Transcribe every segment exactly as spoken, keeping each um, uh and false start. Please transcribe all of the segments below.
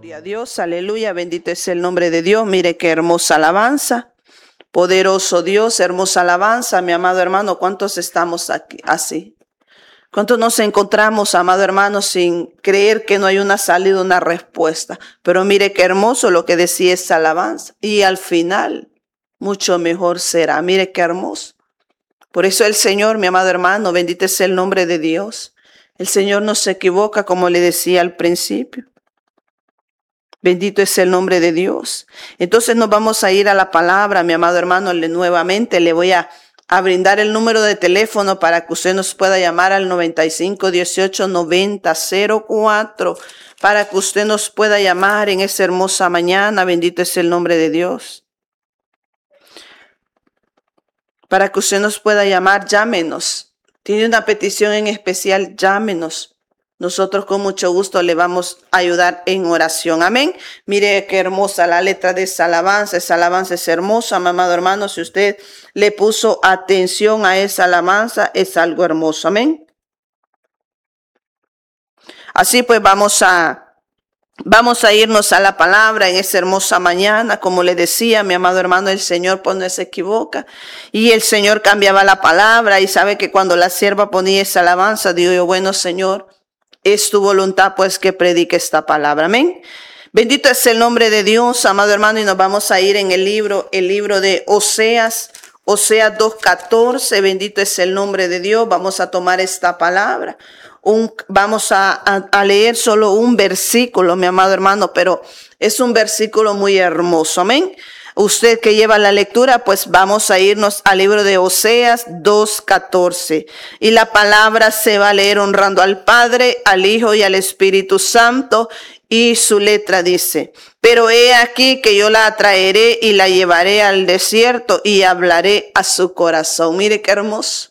Gloria a Dios, aleluya, bendito es el nombre de Dios. Mire qué hermosa alabanza. Poderoso Dios, hermosa alabanza, mi amado hermano. ¿Cuántos estamos aquí así? ¿Cuántos nos encontramos, amado hermano, sin creer que no hay una salida, una respuesta? Pero mire qué hermoso lo que decía esa alabanza. Y al final, mucho mejor será. Mire qué hermoso. Por eso el Señor, mi amado hermano, bendito es el nombre de Dios. El Señor no se equivoca, como le decía al principio. Bendito es el nombre de Dios. Entonces nos vamos a ir a la palabra, mi amado hermano. Le, nuevamente le voy a, a brindar el número de teléfono para que usted nos pueda llamar al noventa y cinco, dieciocho, noventa, cero cuatro. Para que usted nos pueda llamar en esa hermosa mañana. Bendito es el nombre de Dios. Para que usted nos pueda llamar, llámenos. Tiene una petición en especial, llámenos. Nosotros con mucho gusto le vamos a ayudar en oración. Amén. Mire qué hermosa la letra de esa alabanza. Esa alabanza es hermosa, mi amado hermano. Si usted le puso atención a esa alabanza, es algo hermoso. Amén. Así pues vamos a... Vamos a irnos a la palabra en esa hermosa mañana. Como le decía, mi amado hermano, el Señor pues no se equivoca. Y el Señor cambiaba la palabra. Y sabe que cuando la sierva ponía esa alabanza, digo yo, bueno, Señor, es tu voluntad pues que predique esta palabra. Amén. Bendito es el nombre de Dios, amado hermano. Y nos vamos a ir en el libro, el libro de Oseas. Oseas dos catorce. Bendito es el nombre de Dios. Vamos a tomar esta palabra. Un, vamos a, a, a leer solo un versículo, mi amado hermano, pero es un versículo muy hermoso. Amén. Usted que lleva la lectura, pues vamos a irnos al libro de Oseas dos catorce. Y la palabra se va a leer honrando al Padre, al Hijo y al Espíritu Santo. Y su letra dice: pero he aquí que yo la atraeré y la llevaré al desierto y hablaré a su corazón. Mire qué hermoso.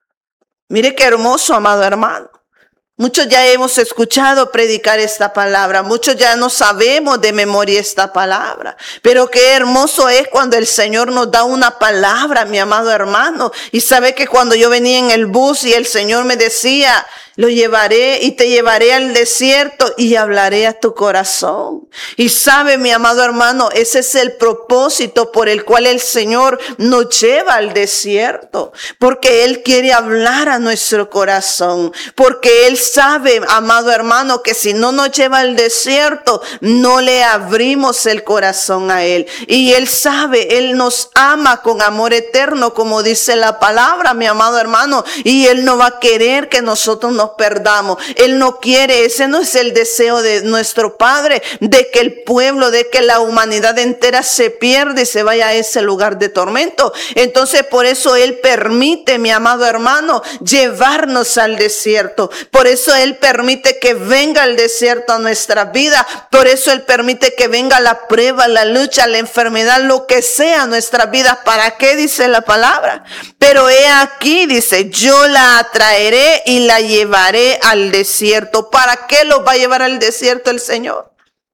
Mire qué hermoso, amado hermano. Muchos ya hemos escuchado predicar esta palabra. Muchos ya no sabemos de memoria esta palabra. Pero qué hermoso es cuando el Señor nos da una palabra, mi amado hermano. Y sabe que cuando yo venía en el bus y el Señor me decía: lo llevaré y te llevaré al desierto y hablaré a tu corazón. Y sabe, mi amado hermano, ese es el propósito por el cual el Señor nos lleva al desierto. Porque Él quiere hablar a nuestro corazón. Porque Él sabe, amado hermano, que si no nos lleva al desierto, no le abrimos el corazón a Él. Y Él sabe, Él nos ama con amor eterno, como dice la palabra, mi amado hermano. Y Él no va a querer que nosotros nos perdamos. Él no quiere, ese no es el deseo de nuestro Padre, de que el pueblo, de que la humanidad entera se pierda y se vaya a ese lugar de tormento. Entonces por eso Él permite, mi amado hermano, llevarnos al desierto. Por eso Él permite que venga el desierto a nuestra vida. Por eso Él permite que venga la prueba, la lucha, la enfermedad, lo que sea nuestra vida. ¿Para qué dice la palabra? Pero he aquí, dice, yo la atraeré y la llevaré al desierto. ¿Para qué lo va a llevar al desierto el Señor?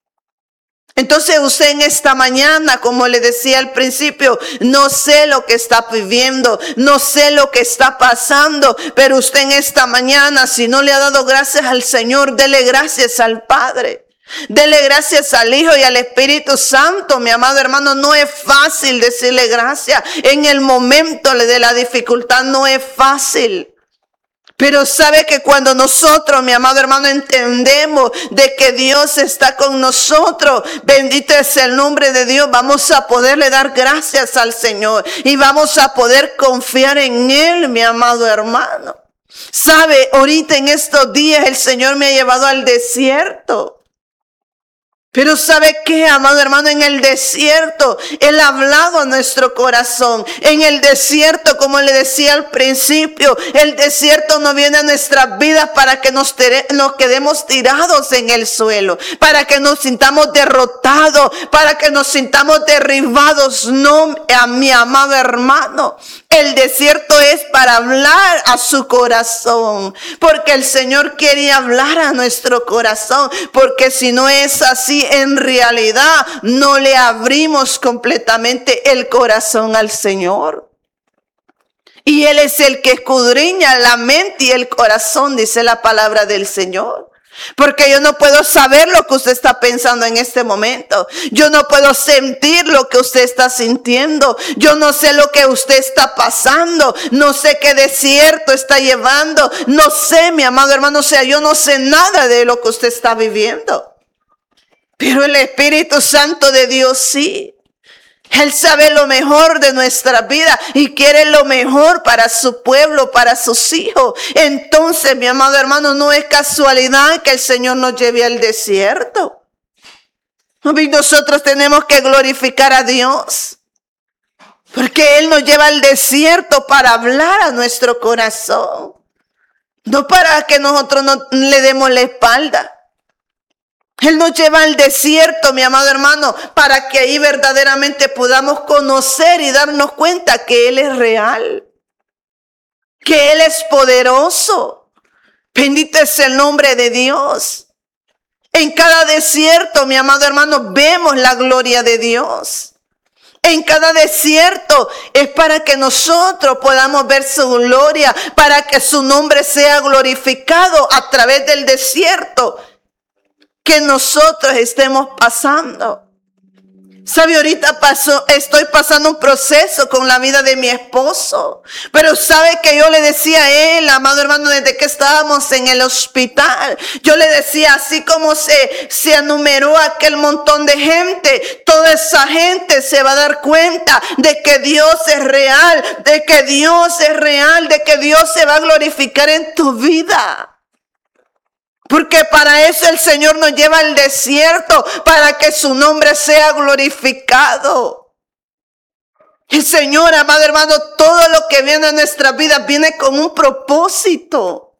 Entonces usted en esta mañana, como le decía al principio, no sé lo que está viviendo, no sé lo que está pasando, pero usted en esta mañana, si no le ha dado gracias al Señor, dele gracias al Padre. Dele gracias al Hijo y al Espíritu Santo, mi amado hermano. No es fácil decirle gracias. En el momento de la dificultad no es fácil. Pero sabe que cuando nosotros, mi amado hermano, entendemos de que Dios está con nosotros, bendito es el nombre de Dios, vamos a poderle dar gracias al Señor y vamos a poder confiar en Él, mi amado hermano. Sabe, ahorita en estos días el Señor me ha llevado al desierto. Pero ¿sabe qué, amado hermano? En el desierto, Él ha hablado a nuestro corazón. En el desierto, como le decía al principio, el desierto no viene a nuestras vidas para que nos, nos quedemos tirados en el suelo, para que nos sintamos derrotados, para que nos sintamos derribados. No, a mi amado hermano. El desierto es para hablar a su corazón, porque el Señor quiere hablar a nuestro corazón, porque si no es así, en realidad no le abrimos completamente el corazón al Señor. Y Él es el que escudriña la mente y el corazón, dice la palabra del Señor. Porque yo no puedo saber lo que usted está pensando en este momento. Yo no puedo sentir lo que usted está sintiendo. Yo no sé lo que usted está pasando. No sé qué desierto está llevando. No sé, mi amado hermano, o sea, yo no sé nada de lo que usted está viviendo. Pero el Espíritu Santo de Dios sí. Él sabe lo mejor de nuestra vida y quiere lo mejor para su pueblo, para sus hijos. Entonces, mi amado hermano, no es casualidad que el Señor nos lleve al desierto. Nosotros tenemos que glorificar a Dios, porque Él nos lleva al desierto para hablar a nuestro corazón, no para que nosotros no le demos la espalda. Él nos lleva al desierto, mi amado hermano, para que ahí verdaderamente podamos conocer y darnos cuenta que Él es real, que Él es poderoso. Bendito es el nombre de Dios. En cada desierto, mi amado hermano, vemos la gloria de Dios. En cada desierto es para que nosotros podamos ver su gloria, para que su nombre sea glorificado a través del desierto que nosotros estemos pasando. Sabe, ahorita paso, estoy pasando un proceso con la vida de mi esposo. Pero sabe que yo le decía a él, amado hermano, desde que estábamos en el hospital, yo le decía, así como se, se enumeró aquel montón de gente, toda esa gente se va a dar cuenta de que Dios es real, de que Dios es real, de que Dios se va a glorificar en tu vida. Porque para eso el Señor nos lleva al desierto, para que su nombre sea glorificado. El Señor, amado hermano, todo lo que viene a nuestra vida viene con un propósito.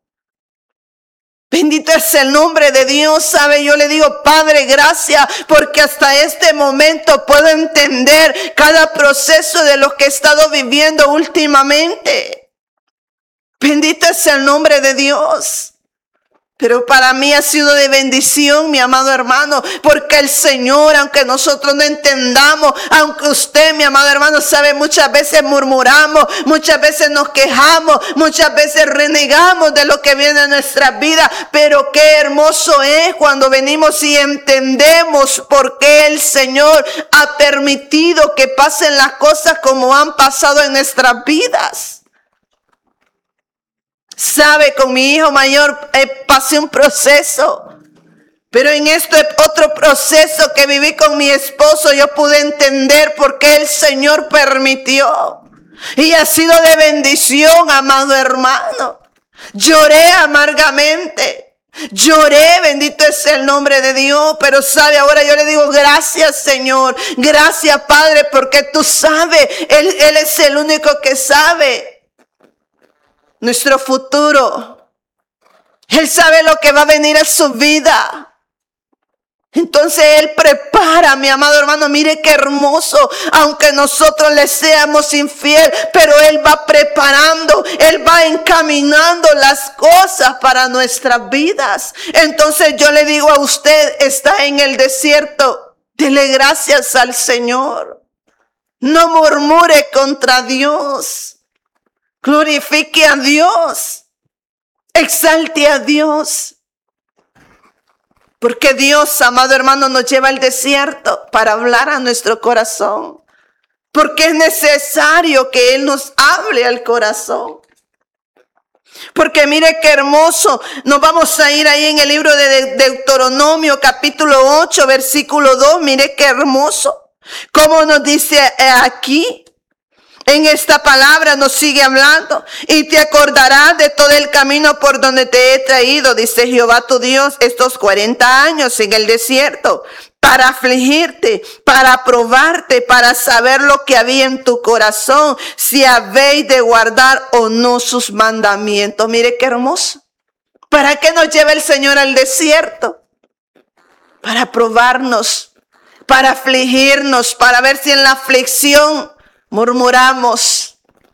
Bendito es el nombre de Dios, ¿sabe? Yo le digo, Padre, gracias, porque hasta este momento puedo entender cada proceso de lo que he estado viviendo últimamente. Bendito es el nombre de Dios. Pero para mí ha sido de bendición, mi amado hermano, porque el Señor, aunque nosotros no entendamos, aunque usted, mi amado hermano, sabe, muchas veces murmuramos, muchas veces nos quejamos, muchas veces renegamos de lo que viene en nuestra vida, pero qué hermoso es cuando venimos y entendemos por qué el Señor ha permitido que pasen las cosas como han pasado en nuestras vidas. Sabe, con mi hijo mayor eh, pasé un proceso, pero en este otro proceso que viví con mi esposo yo pude entender por qué el Señor permitió. Y ha sido de bendición, amado hermano. Lloré amargamente, lloré, bendito es el nombre de Dios, pero sabe, ahora yo le digo gracias, Señor, gracias, Padre, porque tú sabes, Él, Él es el único que sabe nuestro futuro. Él sabe lo que va a venir a su vida. Entonces Él prepara, mi amado hermano, mire qué hermoso, aunque nosotros le seamos infiel, pero Él va preparando, Él va encaminando las cosas para nuestras vidas. Entonces yo le digo a usted, está en el desierto, dele gracias al Señor. No murmure contra Dios. Glorifique a Dios, exalte a Dios, porque Dios, amado hermano, nos lleva al desierto para hablar a nuestro corazón, porque es necesario que Él nos hable al corazón. Porque mire qué hermoso, nos vamos a ir ahí en el libro de Deuteronomio capítulo ocho, versículo dos, mire qué hermoso, como nos dice aquí. En esta palabra nos sigue hablando. Y te acordarás de todo el camino por donde te he traído, dice Jehová tu Dios, estos cuarenta años en el desierto, para afligirte, para probarte, para saber lo que había en tu corazón, si habéis de guardar o no sus mandamientos. Mire qué hermoso. ¿Para qué nos lleva el Señor al desierto? Para probarnos, para afligirnos, para ver si en la aflicción murmuramos,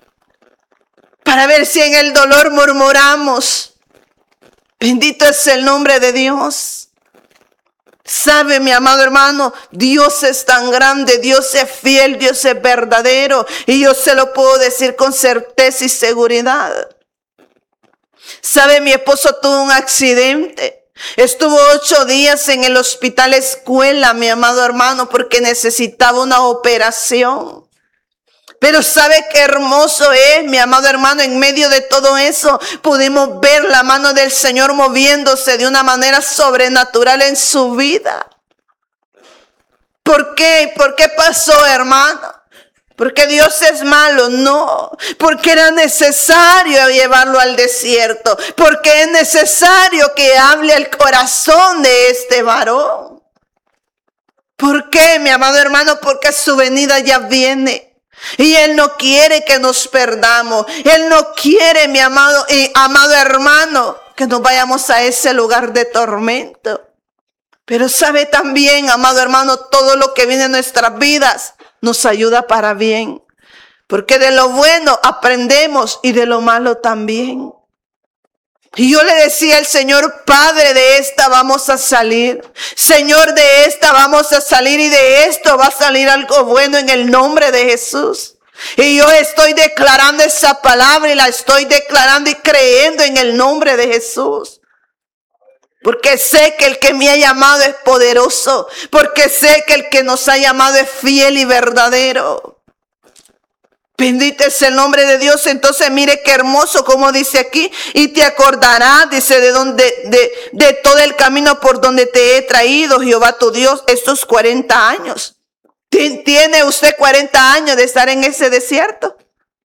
para ver si en el dolor murmuramos. Bendito es el nombre de Dios. Sabe, mi amado hermano, Dios es tan grande, Dios es fiel, Dios es verdadero, y yo se lo puedo decir con certeza y seguridad. Sabe, mi esposo tuvo un accidente Estuvo ocho días en el hospital escuela, mi amado hermano, porque necesitaba una operación. Pero ¿sabe qué hermoso es, mi amado hermano? En medio de todo eso pudimos ver la mano del Señor moviéndose de una manera sobrenatural en su vida. ¿Por qué? ¿Por qué pasó, hermano? ¿Porque Dios es malo? No, porque era necesario llevarlo al desierto, porque es necesario que hable al corazón de este varón. ¿Por qué, mi amado hermano? Porque su venida ya viene y Él no quiere que nos perdamos. Él no quiere, mi amado y amado hermano, que nos vayamos a ese lugar de tormento. Pero sabe también, amado hermano, todo lo que viene en nuestras vidas nos ayuda para bien, porque de lo bueno aprendemos y de lo malo también. Y yo le decía al Señor, Padre, de esta vamos a salir. Señor, de esta vamos a salir y de esto va a salir algo bueno en el nombre de Jesús. Y yo estoy declarando esa palabra y la estoy declarando y creyendo en el nombre de Jesús. Porque sé que el que me ha llamado es poderoso. Porque sé que el que nos ha llamado es fiel y verdadero. Bendito es el nombre de Dios. Entonces mire qué hermoso como dice aquí. Y te acordarás, dice, de donde, de, de todo el camino por donde te he traído, Jehová tu Dios, estos cuarenta años. ¿Tiene usted cuarenta años de estar en ese desierto?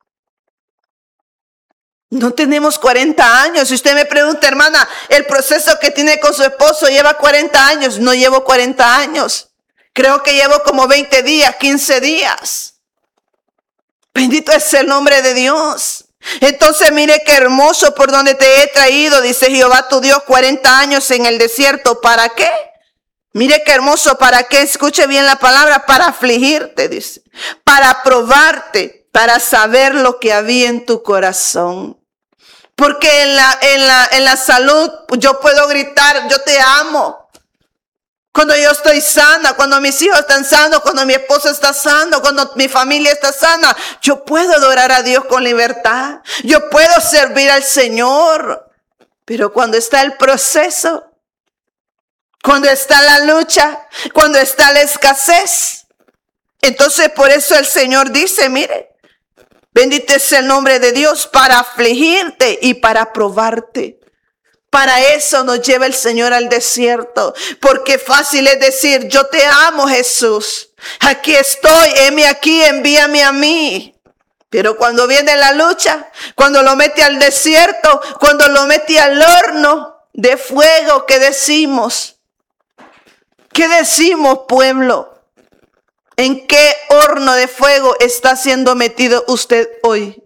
No tenemos cuarenta años. Si usted me pregunta, hermana, el proceso que tiene con su esposo lleva cuarenta años. No llevo cuarenta años. Creo que llevo como veinte días, quince días. Bendito es el nombre de Dios. Entonces mire qué hermoso por donde te he traído, dice Jehová tu Dios, cuarenta años en el desierto. ¿Para qué? Mire qué hermoso, ¿para qué? Escuche bien la palabra, para afligirte, dice. Para probarte, para saber lo que había en tu corazón. Porque en la, en la, en la salud yo puedo gritar, yo te amo. Cuando yo estoy sana, cuando mis hijos están sanos, cuando mi esposo está sano, cuando mi familia está sana, yo puedo adorar a Dios con libertad. Yo puedo servir al Señor. Pero cuando está el proceso, cuando está la lucha, cuando está la escasez, entonces por eso el Señor dice, mire, bendito es el nombre de Dios, para afligirte y para probarte. Para eso nos lleva el Señor al desierto, porque fácil es decir, yo te amo, Jesús. Aquí estoy, heme aquí, envíame a mí. Pero cuando viene la lucha, cuando lo mete al desierto, cuando lo mete al horno de fuego, ¿qué decimos? ¿Qué decimos, pueblo? ¿En qué horno de fuego está siendo metido usted hoy?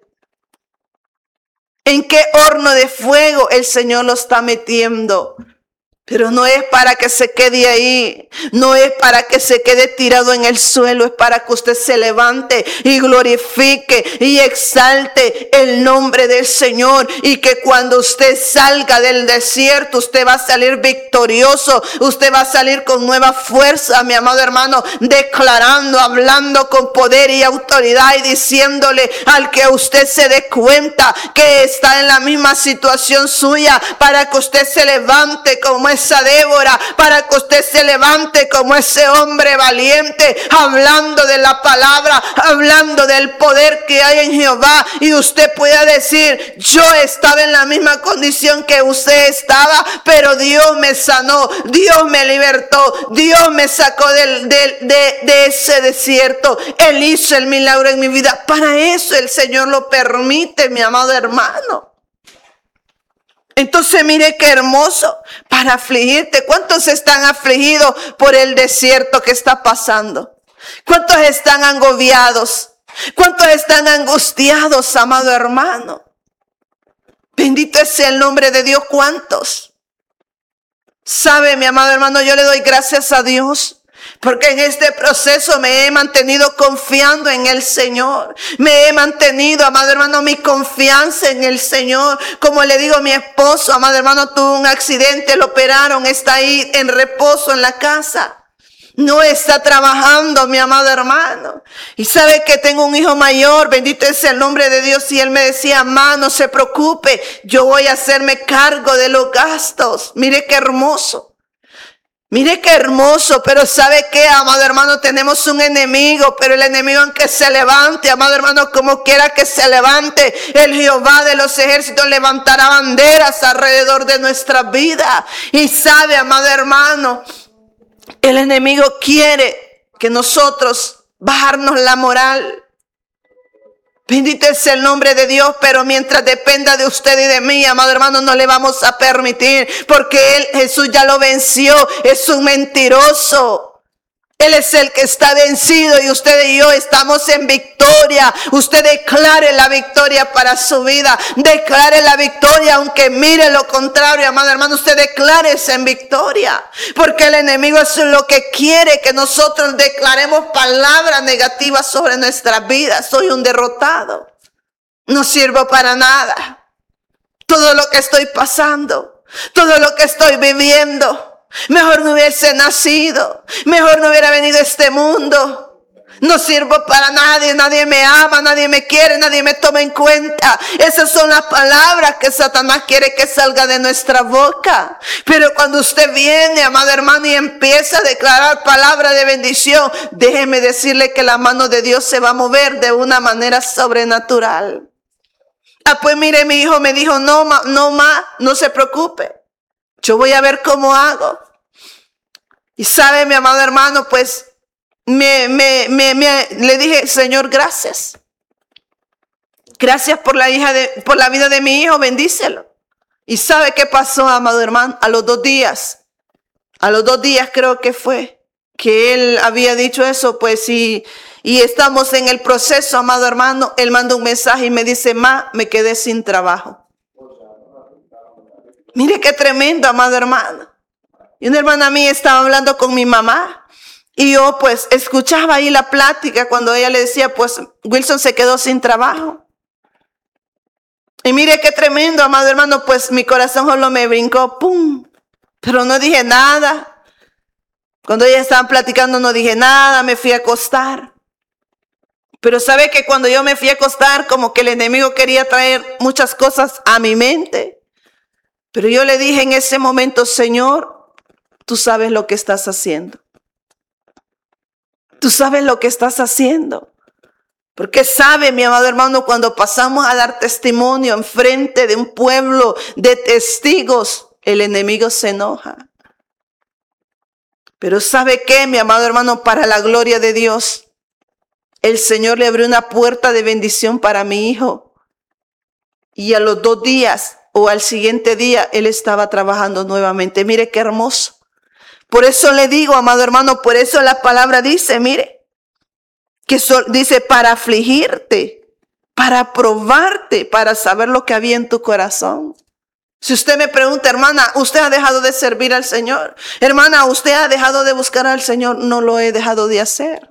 ¿En qué horno de fuego el Señor lo está metiendo? Pero no es para que se quede ahí, no es para que se quede tirado en el suelo, es para que usted se levante y glorifique y exalte el nombre del Señor, y que cuando usted salga del desierto, usted va a salir victorioso, usted va a salir con nueva fuerza, mi amado hermano, declarando, hablando con poder y autoridad y diciéndole al que usted se dé cuenta que está en la misma situación suya, para que usted se levante como esa Débora, para que usted se levante como ese hombre valiente, hablando de la palabra, hablando del poder que hay en Jehová, y usted pueda decir, yo estaba en la misma condición que usted estaba, pero Dios me sanó, Dios me libertó, Dios me sacó del, del, de, de ese desierto, Él hizo el milagro en mi vida. Para eso el Señor lo permite, mi amado hermano. Entonces mire qué hermoso, para afligirte. ¿Cuántos están afligidos por el desierto que está pasando? ¿Cuántos están agobiados? ¿Cuántos están angustiados, amado hermano? Bendito es el nombre de Dios. ¿Cuántos? ¿Sabe, mi amado hermano? Yo le doy gracias a Dios, porque en este proceso me he mantenido confiando en el Señor. Me he mantenido, amado hermano, mi confianza en el Señor. Como le digo, mi esposo, amado hermano, tuvo un accidente, lo operaron, está ahí en reposo en la casa. No está trabajando, mi amado hermano. Y sabe que tengo un hijo mayor, bendito es el nombre de Dios. Y él me decía, mamá, no se preocupe, yo voy a hacerme cargo de los gastos. Mire qué hermoso. Mire qué hermoso, pero ¿sabe qué, amado hermano? Tenemos un enemigo, pero el enemigo aunque se levante, amado hermano, como quiera que se levante, el Jehová de los ejércitos levantará banderas alrededor de nuestra vida. Y sabe, amado hermano, el enemigo quiere que nosotros bajarnos la moral. Bendito es el nombre de Dios, pero mientras dependa de usted y de mí, amado hermano, no le vamos a permitir, porque Él, Jesús ya lo venció, es un mentiroso. Él es el que está vencido y usted y yo estamos en victoria. Usted declare la victoria para su vida. Declare la victoria, aunque mire lo contrario, amado hermano, usted declare esa en victoria. Porque el enemigo es lo que quiere, que nosotros declaremos palabras negativas sobre nuestra vida. Soy un derrotado. No sirvo para nada. Todo lo que estoy pasando, todo lo que estoy viviendo, mejor no hubiese nacido, mejor no hubiera venido a este mundo. No sirvo para nadie, nadie me ama, nadie me quiere, nadie me toma en cuenta. Esas son las palabras que Satanás quiere que salga de nuestra boca. Pero cuando usted viene, amado hermano, y empieza a declarar palabra de bendición, déjeme decirle que la mano de Dios se va a mover de una manera sobrenatural. Ah, pues mire, mi hijo me dijo, no, ma, no, ma, no se preocupe. Yo voy a ver cómo hago. Y sabe, mi amado hermano, pues me, me, me, me, le dije, Señor, gracias. Gracias por la hija de, por la vida de mi hijo, bendícelo. Y sabe qué pasó, amado hermano, a los dos días, a los dos días creo que fue, que él había dicho eso, pues y, y estamos en el proceso, amado hermano. Él manda un mensaje y me dice, ma, me quedé sin trabajo. Mire qué tremendo, amado hermano. Y una hermana mía estaba hablando con mi mamá. Y yo pues escuchaba ahí la plática cuando ella le decía, pues Wilson se quedó sin trabajo. Y mire qué tremendo, amado hermano, pues mi corazón solo me brincó, pum. Pero no dije nada. Cuando ellas estaban platicando no dije nada, me fui a acostar. Pero sabe que cuando yo me fui a acostar, como que el enemigo quería traer muchas cosas a mi mente. Pero yo le dije en ese momento, Señor, tú sabes lo que estás haciendo. Tú sabes lo que estás haciendo. Porque sabe, mi amado hermano, cuando pasamos a dar testimonio en frente de un pueblo de testigos, el enemigo se enoja. Pero ¿sabe qué, mi amado hermano? Para la gloria de Dios, el Señor le abrió una puerta de bendición para mi hijo. Y a los dos días o al siguiente día, él estaba trabajando nuevamente. Mire qué hermoso. Por eso le digo, amado hermano, por eso la palabra dice, mire, que so, dice para afligirte, para probarte, para saber lo que había en tu corazón. Si usted me pregunta, hermana, ¿usted ha dejado de servir al Señor? Hermana, ¿usted ha dejado de buscar al Señor? No lo he dejado de hacer.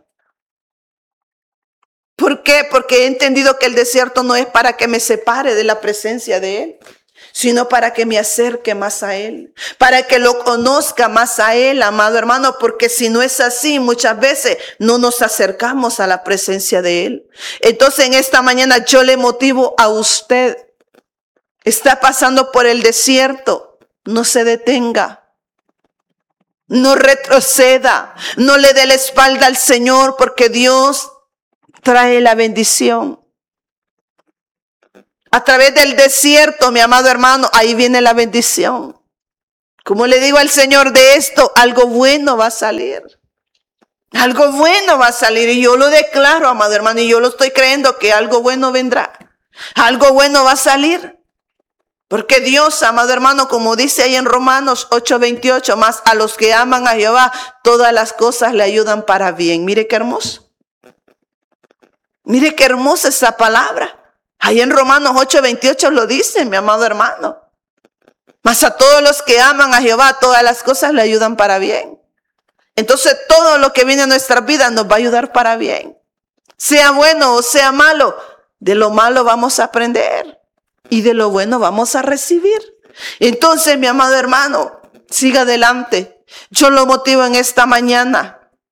¿Por qué? Porque he entendido que el desierto no es para que me separe de la presencia de Él, sino para que me acerque más a Él, para que lo conozca más a Él, amado hermano, porque si no es así, muchas veces no nos acercamos a la presencia de Él. Entonces en esta mañana yo le motivo a usted, está pasando por el desierto, no se detenga, no retroceda, no le dé la espalda al Señor, porque Dios trae la bendición. A través del desierto, mi amado hermano, ahí viene la bendición. Como le digo al Señor de esto, algo bueno va a salir. Algo bueno va a salir. Y yo lo declaro, amado hermano, y yo lo estoy creyendo que algo bueno vendrá. Algo bueno va a salir. Porque Dios, amado hermano, como dice ahí en Romanos ocho veintiocho, más a los que aman a Jehová, todas las cosas le ayudan para bien. Mire qué hermoso. Mire qué hermosa esa palabra. Ahí en Romanos ocho veintiocho lo dice, mi amado hermano. Mas a todos los que aman a Jehová, todas las cosas le ayudan para bien. Entonces todo lo que viene a nuestra vida nos va a ayudar para bien. Sea bueno o sea malo, de lo malo vamos a aprender. Y de lo bueno vamos a recibir. Entonces, mi amado hermano, siga adelante. Yo lo motivo en esta mañana.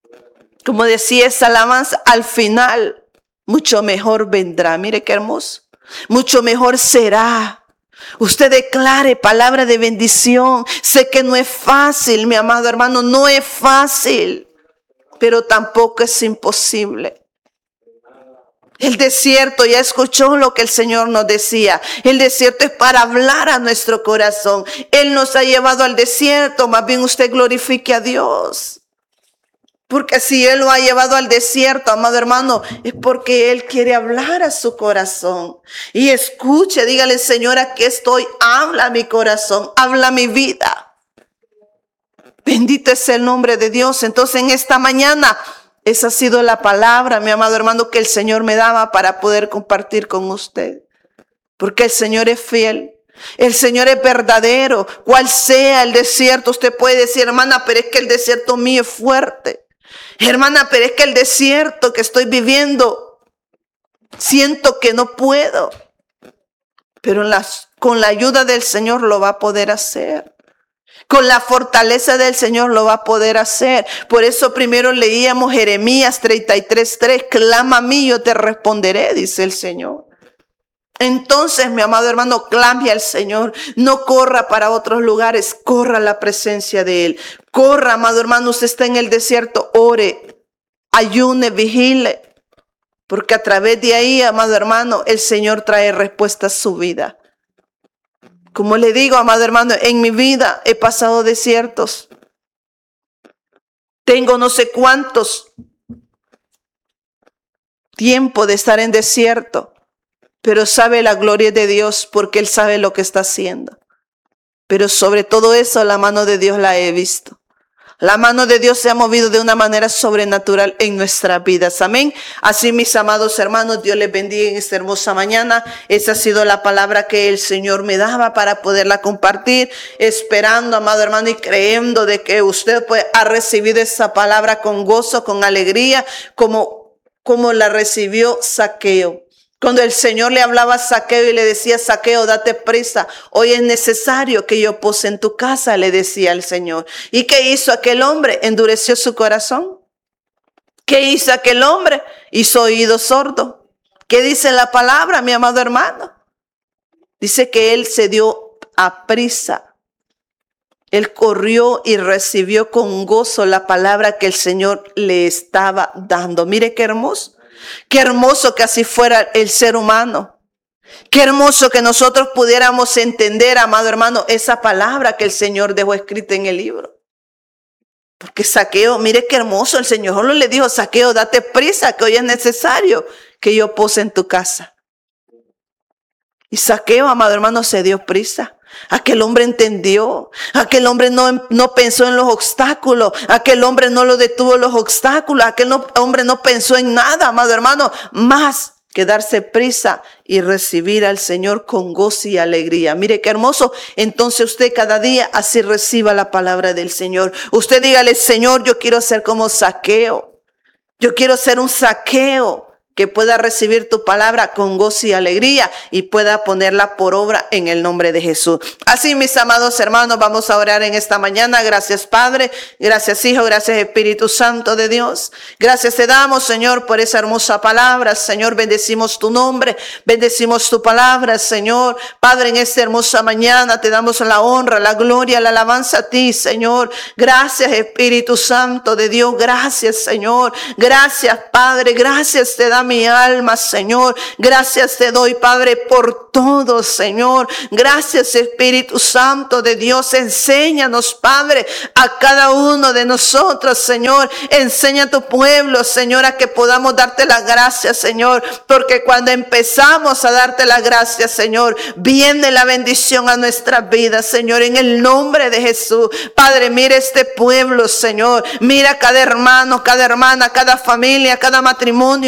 Como decía esa alabanza, al final mucho mejor vendrá. Mire qué hermoso. Mucho mejor será. Usted declare palabra de bendición. Sé que no es fácil, mi amado hermano, no es fácil, pero tampoco es imposible. El desierto, ya escuchó lo que el Señor nos decía. El desierto es para hablar a nuestro corazón. Él nos ha llevado al desierto. Más bien usted glorifique a Dios. Porque si Él lo ha llevado al desierto, amado hermano, es porque Él quiere hablar a su corazón. Y escuche, dígale, Señor, aquí estoy. Habla a mi corazón, habla a mi vida. Bendito es el nombre de Dios. Entonces en esta mañana, esa ha sido la palabra, mi amado hermano, que el Señor me daba para poder compartir con usted. Porque el Señor es fiel. El Señor es verdadero. Cual sea el desierto, usted puede decir, hermana, pero es que el desierto mío es fuerte. Hermana, pero es que el desierto que estoy viviendo, siento que no puedo. Pero las, con la ayuda del Señor lo va a poder hacer. Con la fortaleza del Señor lo va a poder hacer. Por eso primero leíamos Jeremías treinta y tres, tres. Clama a mí, yo te responderé, dice el Señor. Entonces, mi amado hermano, clame al Señor. No corra para otros lugares, corra a la presencia de Él. Corra, amado hermano, usted está en el desierto, ore, ayune, vigile. Porque a través de ahí, amado hermano, el Señor trae respuesta a su vida. Como le digo, amado hermano, en mi vida he pasado desiertos. Tengo no sé cuántos tiempo de estar en desierto. Pero sabe la gloria de Dios porque Él sabe lo que está haciendo. Pero sobre todo eso, la mano de Dios la he visto. La mano de Dios se ha movido de una manera sobrenatural en nuestras vidas. Amén. Así, mis amados hermanos, Dios les bendiga en esta hermosa mañana. Esa ha sido la palabra que el Señor me daba para poderla compartir. Esperando, amado hermano, y creyendo de que usted pues, ha recibido esa palabra con gozo, con alegría, como, como la recibió Zaqueo. Cuando el Señor le hablaba a Zaqueo y le decía, Zaqueo, date prisa. Hoy es necesario que yo pose en tu casa, le decía el Señor. ¿Y qué hizo aquel hombre? Endureció su corazón. ¿Qué hizo aquel hombre? Hizo oído sordo. ¿Qué dice la palabra, mi amado hermano? Dice que él se dio a prisa. Él corrió y recibió con gozo la palabra que el Señor le estaba dando. Mire qué hermoso. Qué hermoso que así fuera el ser humano. Qué hermoso que nosotros pudiéramos entender, amado hermano, esa palabra que el Señor dejó escrita en el libro. Porque Zaqueo, mire qué hermoso, el Señor solo le dijo, Zaqueo, date prisa, que hoy es necesario que yo pose en tu casa. Y Zaqueo, amado hermano, se dio prisa. Aquel hombre entendió, aquel hombre no, no pensó en los obstáculos, aquel hombre no lo detuvo los obstáculos, aquel no, hombre no pensó en nada, amado hermano, más que darse prisa y recibir al Señor con gozo y alegría. Mire qué hermoso. Entonces usted cada día así reciba la palabra del Señor. Usted dígale, Señor, yo quiero ser como Zaqueo, yo quiero ser un Zaqueo que pueda recibir tu palabra con gozo y alegría y pueda ponerla por obra en el nombre de Jesús. Así, mis amados hermanos, vamos a orar en esta mañana. Gracias, Padre. Gracias, Hijo. Gracias, Espíritu Santo de Dios. Gracias te damos, Señor, por esa hermosa palabra. Señor, bendecimos tu nombre. Bendecimos tu palabra, Señor. Padre, en esta hermosa mañana te damos la honra, la gloria, la alabanza a ti, Señor. Gracias, Espíritu Santo de Dios. Gracias, Señor. Gracias, Padre. Gracias te damos mi alma, Señor. Gracias te doy, Padre, por todo, Señor. Gracias, Espíritu Santo de Dios. Enséñanos, Padre, a cada uno de nosotros, Señor. Enseña a tu pueblo, Señor, a que podamos darte las gracias, Señor. Porque cuando empezamos a darte las gracias, Señor, viene la bendición a nuestras vidas, Señor, en el nombre de Jesús. Padre, mira este pueblo, Señor. Mira cada hermano, cada hermana, cada familia, cada matrimonio, Señor.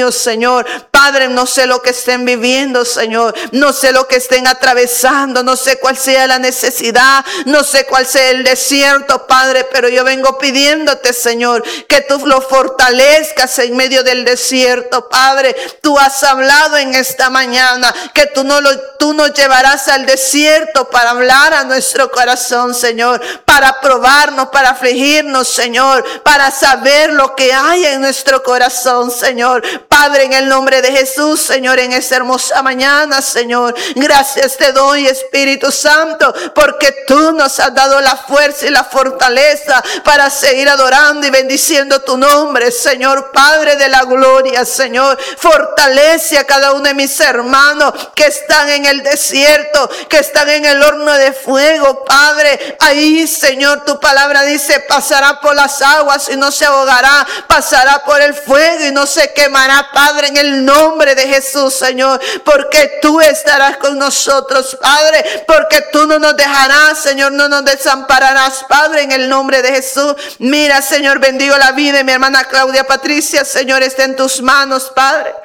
Señor. Padre, no sé lo que estén viviendo, Señor. No sé lo que estén atravesando. No sé cuál sea la necesidad. No sé cuál sea el desierto, Padre. Pero yo vengo pidiéndote, Señor, que tú lo fortalezcas en medio del desierto, Padre. Tú has hablado en esta mañana que tú, no lo, tú nos llevarás al desierto para hablar a nuestro corazón, Señor. Para probarnos, para afligirnos, Señor. Para saber lo que hay en nuestro corazón, Señor. Padre, en el nombre de Jesús, Señor, en esta hermosa mañana, Señor, gracias te doy, Espíritu Santo, porque tú nos has dado la fuerza y la fortaleza para seguir adorando y bendiciendo tu nombre, Señor, Padre de la gloria, Señor. Fortalece a cada uno de mis hermanos que están en el desierto, que están en el horno de fuego, Padre. Ahí, Señor, tu palabra dice, pasará por las aguas y no se ahogará, pasará por el fuego y no se quemará, Padre, en el nombre de Jesús, Señor, porque tú estarás con nosotros, Padre, porque tú no nos dejarás, Señor, no nos desampararás, Padre, en el nombre de Jesús. Mira, Señor, bendigo la vida de mi hermana Claudia Patricia, Señor, está en tus manos, Padre.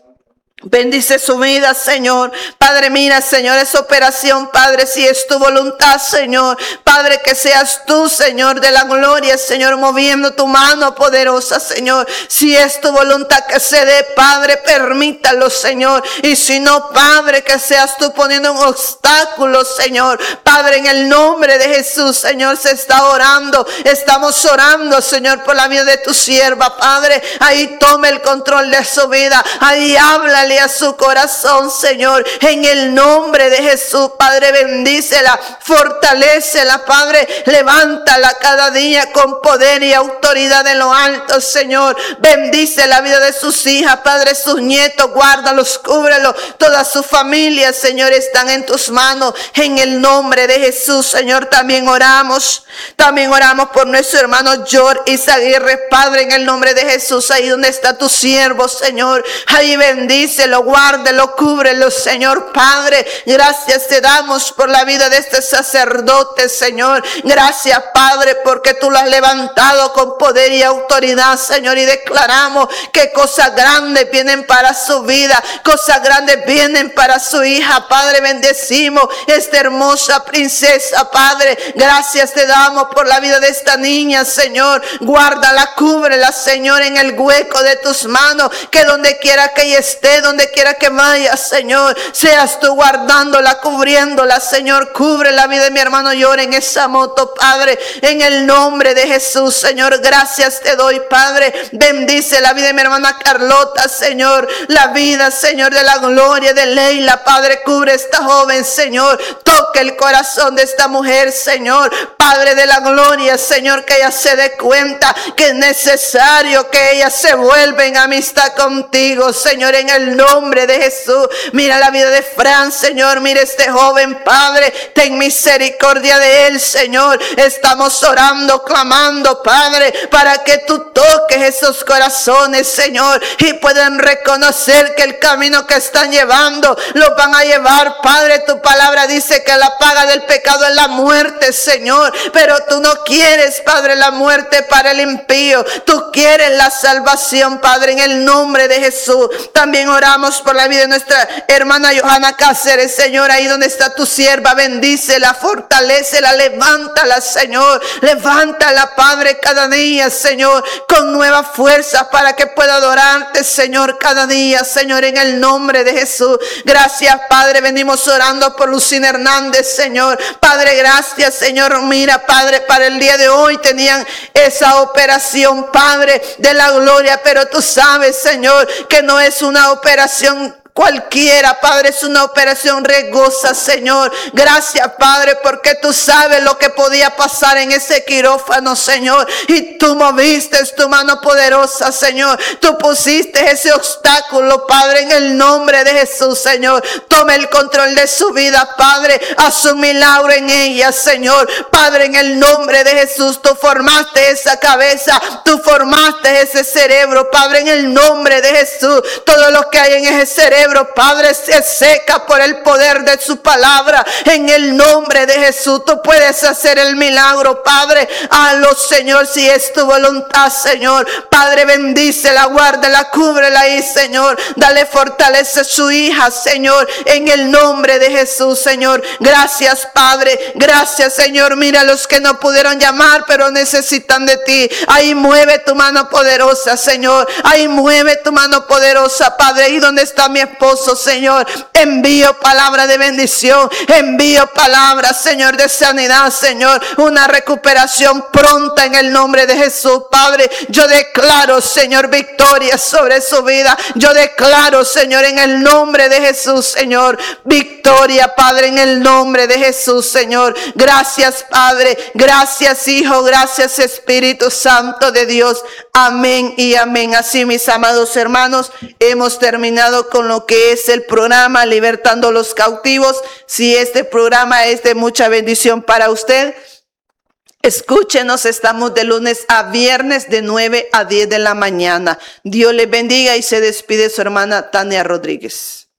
Bendice su vida, Señor. Padre, mira, Señor, esa operación, Padre, si es tu voluntad, Señor. Padre, que seas tú, Señor, de la gloria, Señor, moviendo tu mano poderosa, Señor. Si es tu voluntad que se dé, Padre, permítalo, Señor. Y si no, Padre, que seas tú poniendo un obstáculo, Señor. Padre, en el nombre de Jesús, Señor, se está orando. Estamos orando, Señor, por la vida de tu sierva, Padre. Ahí tome el control de su vida. Ahí háblale a su corazón, Señor, en el nombre de Jesús, Padre, bendícela, fortalécela, Padre, levántala cada día con poder y autoridad en lo alto, Señor. Bendice la vida de sus hijas, Padre, sus nietos, guárdalos, cúbrelos, toda su familia, Señor, están en tus manos, en el nombre de Jesús, Señor. También oramos, también oramos por nuestro hermano George Izaguirre, Padre, en el nombre de Jesús, ahí donde está tu siervo, Señor, ahí bendice, lo guárdelo, cúbrelo, Señor, Padre. Gracias te damos por la vida de este sacerdote, Señor. Gracias, Padre, porque tú lo has levantado con poder y autoridad, Señor, y declaramos que cosas grandes vienen para su vida, cosas grandes vienen para su hija, Padre. Bendecimos esta hermosa princesa, Padre. Gracias te damos por la vida de esta niña, Señor. Guárdala, cúbrela, Señor, en el hueco de tus manos, que donde quiera que ella esté, donde quiera que vaya, Señor, seas tú guardándola, cubriéndola, Señor. Cubre la vida de mi hermano Llora en esa moto, Padre, en el nombre de Jesús, Señor. Gracias te doy, Padre. Bendice la vida de mi hermana Carlota, Señor. La vida, Señor, de la gloria de Leila, Padre. Cubre esta joven, Señor. Toque el corazón de esta mujer, Señor. Padre de la gloria, Señor, que ella se dé cuenta que es necesario que ella se vuelva en amistad contigo, Señor, en el nombre de Jesús. Mira la vida de Fran, Señor. Mira este joven, Padre. Ten misericordia de él, Señor. Estamos orando, clamando, Padre, para que tú toques esos corazones, Señor, y puedan reconocer que el camino que están llevando los van a llevar, Padre. Tu palabra dice que la paga del pecado es la muerte, Señor, pero tú no quieres, Padre, la muerte para el impío. Tú quieres la salvación, Padre, en el nombre de Jesús. También oramos por la vida de nuestra hermana Johanna Cáceres, Señor, ahí donde está tu sierva. Bendícela, fortalécela, levántala, Señor. Levántala, Padre, cada día, Señor, con nueva fuerza para que pueda adorarte, Señor, cada día, Señor, en el nombre de Jesús. Gracias, Padre. Venimos orando por Lucina Hernández, Señor. Padre, gracias, Señor. Mira, Padre, para el día de hoy tenían esa operación, Padre, de la gloria, pero tú sabes, Señor, que no es una operación cualquiera, Padre, es una operación riesgosa, Señor. Gracias, Padre, porque tú sabes lo que podía pasar en ese quirófano, Señor, y tú moviste tu mano poderosa, Señor. Tú pusiste ese obstáculo, Padre, en el nombre de Jesús, Señor. Toma el control de su vida, Padre. Haz un milagro en ella, Señor. Padre, en el nombre de Jesús, tú formaste esa cabeza, tú formaste ese cerebro, Padre, en el nombre de Jesús. Todo lo que hay en ese cerebro, cerebro, Padre, se seca por el poder de su palabra. En el nombre de Jesús, tú puedes hacer el milagro, Padre. Hazlo, Señor, si es tu voluntad, Señor. Padre, bendícela, guárdala, cúbrela ahí, Señor. Dale fortaleza a su hija, Señor, en el nombre de Jesús, Señor. Gracias, Padre. Gracias, Señor. Mira a los que no pudieron llamar, pero necesitan de ti. Ahí mueve tu mano poderosa, Señor. Ahí mueve tu mano poderosa, Padre. Ahí donde está mi esposo, Señor. Envío palabra de bendición. Envío palabra, Señor, de sanidad, Señor. Una recuperación pronta en el nombre de Jesús, Padre. Yo declaro, Señor, victoria sobre su vida. Yo declaro, Señor, en el nombre de Jesús, Señor, victoria, Padre, en el nombre de Jesús, Señor. Gracias, Padre. Gracias, Hijo. Gracias, Espíritu Santo de Dios. Amén y amén. Así, mis amados hermanos, hemos terminado con lo que es el programa Libertando los Cautivos. Si este programa es de mucha bendición para usted, escúchenos, estamos de lunes a viernes de nueve a diez de la mañana. Dios les bendiga y se despide su hermana Tania Rodríguez.